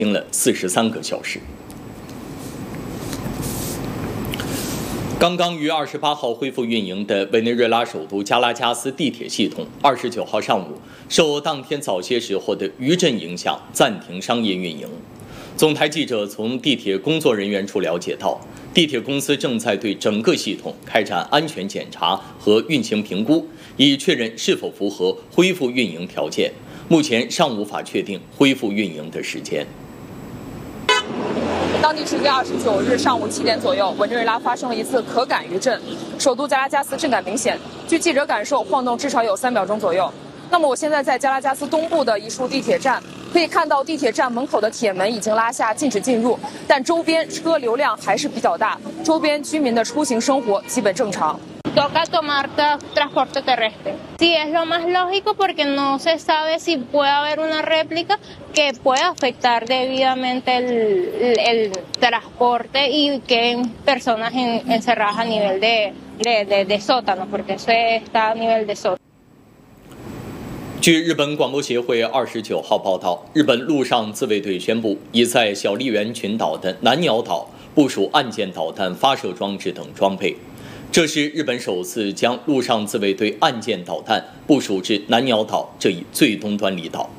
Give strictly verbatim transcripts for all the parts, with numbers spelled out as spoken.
停了四十三个小时。刚刚于二十八号恢复运营的委内瑞拉首都加拉加斯地铁系统，二十九号上午受当天早些时候的余震影响，暂停商业运营。总台记者从地铁工作人员处了解到，地铁公司正在对整个系统开展安全检查和运行评估，以确认是否符合恢复运营条件。目前尚无法确定恢复运营的时间。 当地时间二十九日上午七点左右，委内瑞拉发生了一次可感余震，首都加拉加斯震感明显。据记者感受，晃动至少有三秒钟左右。那么我现在在加拉加斯东部的一处地铁站，可以看到地铁站门口的铁门已经拉下，禁止进入，但周边车流量还是比较大，周边居民的出行生活基本正常。 Toca tomar transporte terrestre. Sí, es lo más lógico porque no se sabe si puede haber una réplica que pueda afectar debidamente el, el transporte y queden personas en, encerradas a nivel de, de, de, de sótano, porque eso está a nivel de sótano. 据日本广播协会二十九号报道，日本陆上自卫队宣布，已在小笠原群岛的南鸟岛部署岸舰导弹发射装置等装备。这是日本首次将陆上自卫队岸舰导弹部署至南鸟岛这一最东端离岛。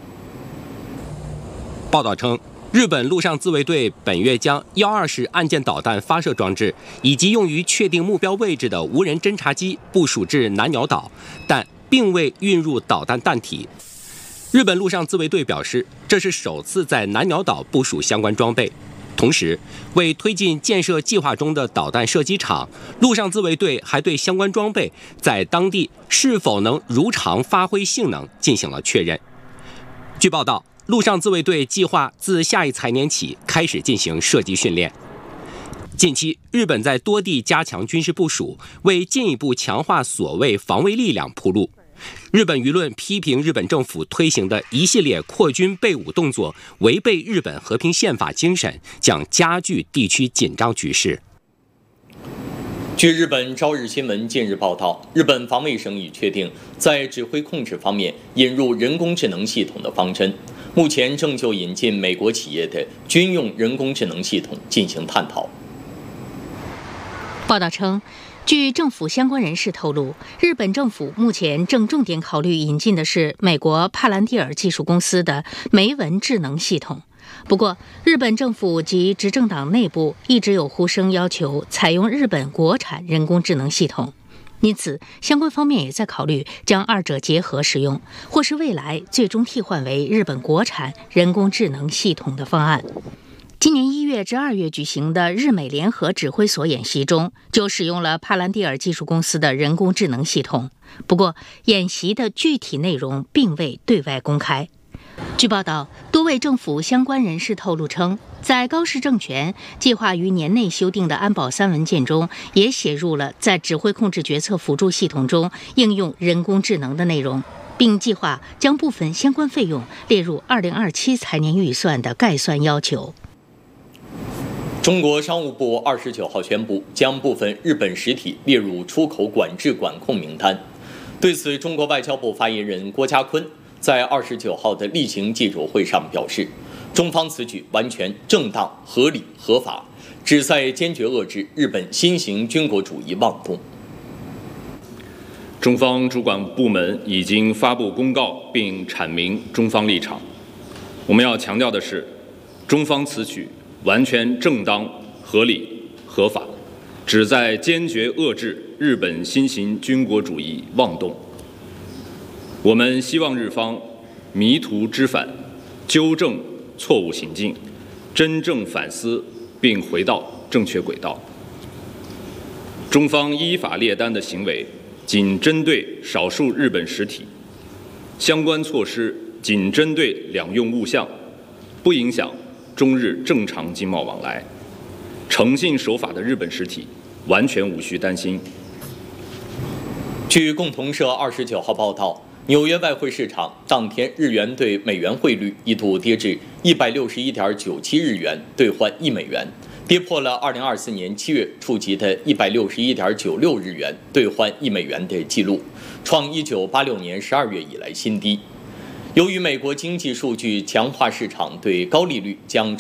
报道称，日本陆上自卫队本月将幺二式岸舰导弹发射装置以及用于确定目标位置的无人侦察机部署至南鸟岛，但并未运入导弹弹体。日本陆上自卫队表示，这是首次在南鸟岛部署相关装备。同时，为推进建设计划中的导弹射击场，陆上自卫队还对相关装备在当地是否能如常发挥性能进行了确认。据报道，陆上自卫队计划自下一财年起开始进行射击训练。近期，日本在多地加强军事部署，为进一步强化所谓防卫力量铺路。日本舆论批评日本政府推行的一系列扩军备武动作违背日本和平宪法精神，将加剧地区紧张局势。 据日本朝日新闻近日报道，日本防卫省已确定在指挥控制方面引入人工智能系统的方针，目前正就引进美国企业的军用人工智能系统进行探讨。 报道称，据政府相关人士透露，日本政府目前正重点考虑引进的是美国帕兰蒂尔技术公司的梅文智能系统。不过，日本政府及执政党内部一直有呼声要求采用日本国产人工智能系统，因此相关方面也在考虑将二者结合使用，或是未来最终替换为日本国产人工智能系统的方案。今年一月至二月举行的日美联合指挥所演习中，就使用了帕兰蒂尔技术公司的人工智能系统。不过，演习的具体内容并未对外公开。据报道，多位政府相关人士透露称，在高市政权计划于年内修订的安保三文件中，也写入了在指挥控制决策辅助系统中应用人工智能的内容，并计划将部分相关费用列入二零二七财年预算的概算要求。 中国商务部二十九号宣布，将部分日本实体列入出口管制管控名单。对此，中国外交部发言人郭家坤在二十九号的例行记者会上表示，中方此举完全正当、合理、合法，旨在坚决遏制日本新型军国主义妄动。 中方主管部门已经发布公告并阐明中方立场。我们要强调的是，中方此举完全正当、合理、合法，旨在坚决遏制日本新型军国主义妄动。我们希望日方迷途知返，纠正错误行径，真正反思并回到正确轨道。中方依法列单的行为仅针对少数日本实体，相关措施仅针对两用物项，不影响中日正常经贸往来，诚信守法的日本实体完全无需担心。 据共同社二十九号报道，纽约外汇市场当天日元对美元汇率一度跌至一百六十一点九七日元兑换一美元，跌破了二零二四年七月触及的一百六十一点九六日元兑换一美元的记录，创一九八六年十二月以来新低。由于美国经济数据强化市场对高利率将